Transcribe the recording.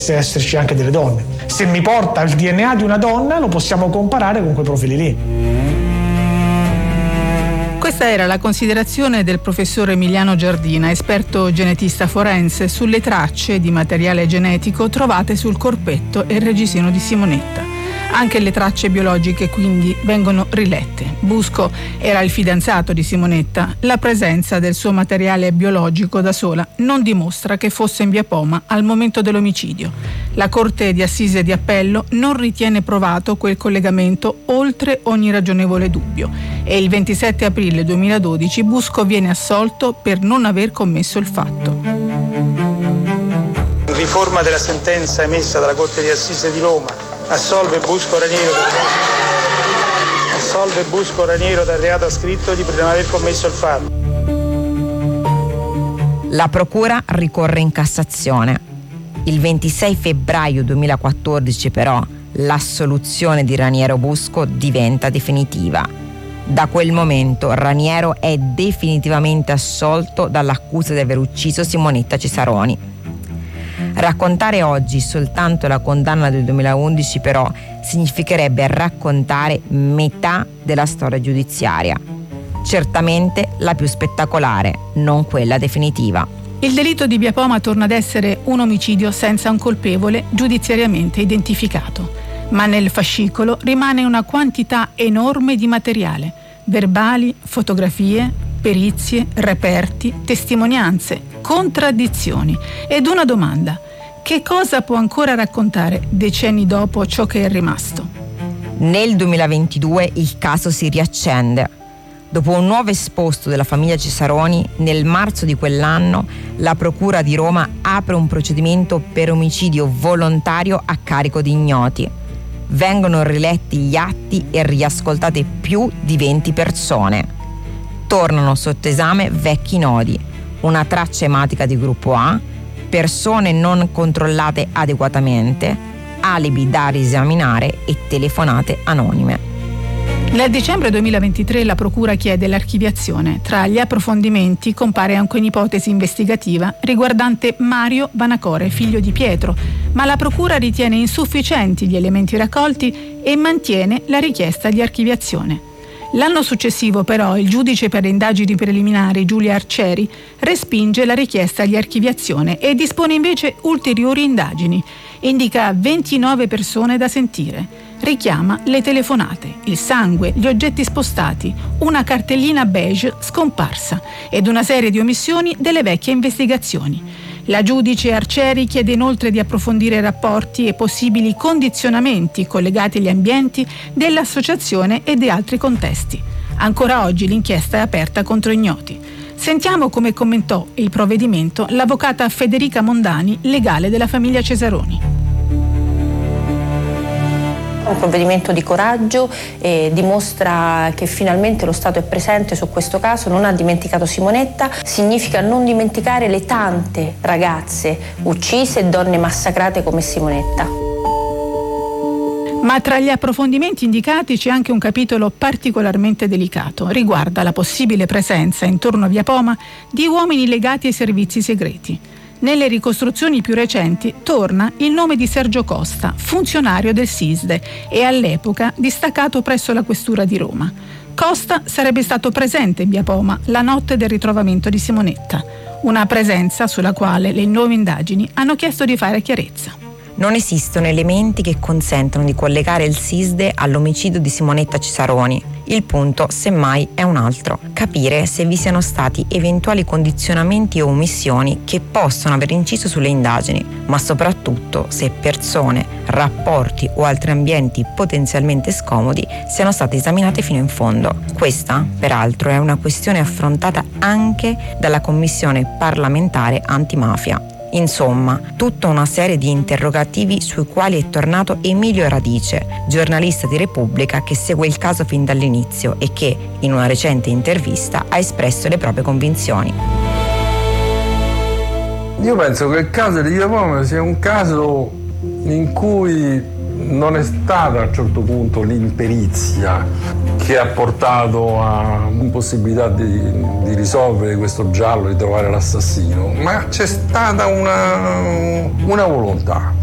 esserci anche delle donne. Se mi porta il DNA di una donna lo possiamo comparare con quei profili lì. Questa era la considerazione del professor Emiliano Giardina, esperto genetista forense, sulle tracce di materiale genetico trovate sul corpetto e il reggiseno di Simonetta. Anche le tracce biologiche quindi vengono rilette. Busco era il fidanzato di Simonetta. La presenza del suo materiale biologico da sola non dimostra che fosse in via Poma al momento dell'omicidio. La Corte di Assise di Appello non ritiene provato quel collegamento oltre ogni ragionevole dubbio e il 27 aprile 2012 Busco viene assolto per non aver commesso il fatto. In riforma della sentenza emessa dalla Corte di Assise di Roma, assolve Busco Raniero dal reato ascrittogli per non aver commesso il fatto. La procura ricorre in Cassazione. Il 26 febbraio 2014 però l'assoluzione di Raniero Busco diventa definitiva. Da quel momento Raniero è definitivamente assolto dall'accusa di aver ucciso Simonetta Cesaroni. Raccontare oggi soltanto la condanna del 2011 però significherebbe raccontare metà della storia giudiziaria. Certamente la più spettacolare, non quella definitiva. Il delitto di via Poma torna ad essere un omicidio senza un colpevole giudiziariamente identificato, ma nel fascicolo rimane una quantità enorme di materiale, verbali, fotografie, perizie, reperti, testimonianze, contraddizioni ed una domanda: che cosa può ancora raccontare decenni dopo ciò che è rimasto? Nel 2022 il caso si riaccende. Dopo un nuovo esposto della famiglia Cesaroni, nel marzo di quell'anno la Procura di Roma apre un procedimento per omicidio volontario a carico di ignoti. Vengono riletti gli atti e riascoltate più di 20 persone. Tornano sotto esame vecchi nodi, una traccia ematica di gruppo A, persone non controllate adeguatamente, alibi da riesaminare e telefonate anonime. Nel dicembre 2023 la Procura chiede l'archiviazione. Tra gli approfondimenti compare anche un'ipotesi investigativa riguardante Mario Vanacore, figlio di Pietro, ma la Procura ritiene insufficienti gli elementi raccolti e mantiene la richiesta di archiviazione. L'anno successivo però il giudice per le indagini preliminari Giulia Arcieri respinge la richiesta di archiviazione e dispone invece ulteriori indagini. Indica 29 persone da sentire, richiama le telefonate, il sangue, gli oggetti spostati, una cartellina beige scomparsa ed una serie di omissioni delle vecchie investigazioni. La giudice Arcieri chiede inoltre di approfondire rapporti e possibili condizionamenti collegati agli ambienti dell'associazione e di altri contesti. Ancora oggi l'inchiesta è aperta contro ignoti. Sentiamo come commentò il provvedimento l'avvocata Federica Mondani, legale della famiglia Cesaroni. Un provvedimento di coraggio dimostra che finalmente lo Stato è presente su questo caso, non ha dimenticato Simonetta, significa non dimenticare le tante ragazze uccise e donne massacrate come Simonetta. Ma tra gli approfondimenti indicati c'è anche un capitolo particolarmente delicato, riguarda la possibile presenza intorno a via Poma di uomini legati ai servizi segreti. Nelle ricostruzioni più recenti torna il nome di Sergio Costa, funzionario del SISDE e all'epoca distaccato presso la questura di Roma. Costa sarebbe stato presente in via Poma la notte del ritrovamento di Simonetta, una presenza sulla quale le nuove indagini hanno chiesto di fare chiarezza. Non esistono elementi che consentano di collegare il SISDE all'omicidio di Simonetta Cesaroni. Il punto, semmai, è un altro: capire se vi siano stati eventuali condizionamenti o omissioni che possono aver inciso sulle indagini, ma soprattutto se persone, rapporti o altri ambienti potenzialmente scomodi siano stati esaminati fino in fondo. Questa, peraltro, è una questione affrontata anche dalla Commissione parlamentare antimafia. Insomma, tutta una serie di interrogativi sui quali è tornato Emilio Radice, giornalista di Repubblica che segue il caso fin dall'inizio e che, in una recente intervista, ha espresso le proprie convinzioni. Io penso che il caso di via Poma sia un caso in cui non è stata a un certo punto l'imperizia che ha portato a impossibilità di risolvere questo giallo, di trovare l'assassino, ma c'è stata una volontà.